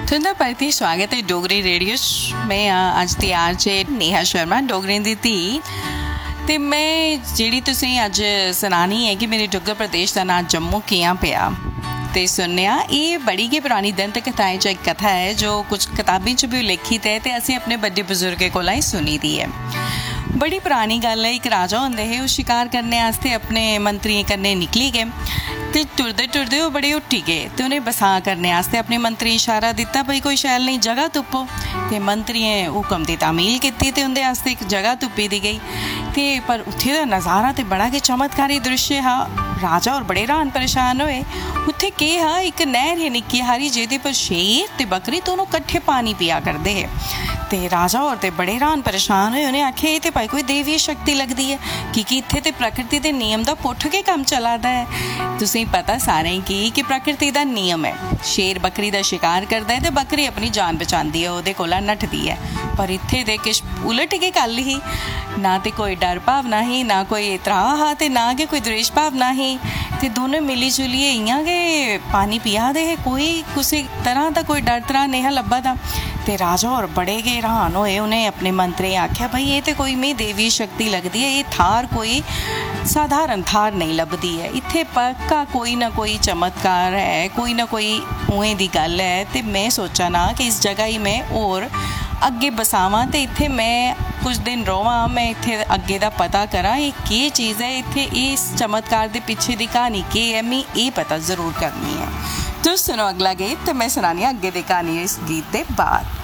तुंदा परती स्वागत है डोगरी रेडियो मैं अज दी आरजे नेहा शर्मा डोगरी दी धी ते मैं जिहड़ी तुसीं अज सुनानी है कि मेरे डुग्गर प्रदेश का नाम जम्मू कियां पिया ते सुनया ये बड़ी गै पुरानी दंत कथाएं च एक कथा है जो कुछ किताबें च भी लिखित है ते असीं अपने बड़े बजुर्गें कोला ही सुनी दी है। बड़ी पुरानी गल है, एक राजा होंदे हे, वो शिकार करने आस्ते अपने मंत्रियों कन्नै निकली गए ते टुरदे टुरदे वो बड़े उठी गए ते उन्हें बसां करने आस्ते अपने मंत्री इशारा दिता भाई कोई शैल नहीं जगह तुप्पो ते मंत्रियें हुक्म दी तामील कीती ते उंदे आस्ते एक जगह तुप्पी दी गई ते पर उत्थे दा नज़ारा ते बड़ा गै चमत्कारी दृश्य हा। राजा और बड़े हैरान परेशान होए। उत्थे के हा एक नहर है निक्की हारी जेदे पर शेर ते बकरी दोनों कट्ठे पानी पिया करदे है ते राजा और ते बड़े हैरान परेशान होए। उन्हें आखे ये ते भाई कोई देवी शक्ति लगदी है कि इत्थे ते प्रकृति दे नियम दा पुठ के काम चला दा है। तुसीं पता सारें कि प्रकृति दा नियम है, शेर बकरी दा शिकार करदा है ते बकरी अपनी जान बचांदी है, ओहदे कोला नठदी है। पर इत्थे ते किश उलट के गल ही, ना ते कोई डर भावना ही, ना कोई त्राह हा ते ना के कोई द्वेष भावना ही ते दोनों मिली जुलिए इयां गै पानी पिया दे, कोई किसी तरह दा कोई डर त्राह नहीं लब्भा दा ते राजा और बड़े गै हैरान होए। उन्हें अपने मंत्री आख्या भाई ये तो कोई मैं देवी शक्ति लगती है, ये थार कोई साधारण थार नहीं लभदी है, इत्थे पक्का कोई ना कोई चमत्कार है, कोई ना कोई उवें दी गल है ते मैं सोचा ना कि इस जगह ही मैं और अगे बसावां ते इत्थे मैं कुछ दिन रोवां, मैं इत्थे अगे दा पता करा ये की चीज़ है, इत्थे इस चमत्कार दे पिछे दी कहानी की है, मैं ये पता जरूर करनी है। तो सुनो अगला गीत, तो मैं सुनानी अगे दी कहानी इस गीत दे बाद।